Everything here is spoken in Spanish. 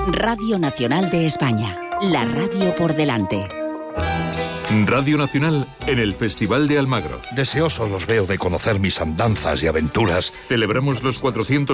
Radio Nacional de España, la radio por delante. Radio Nacional en el Festival de Almagro. Deseosos los veo de conocer mis andanzas y aventuras. Celebramos los 400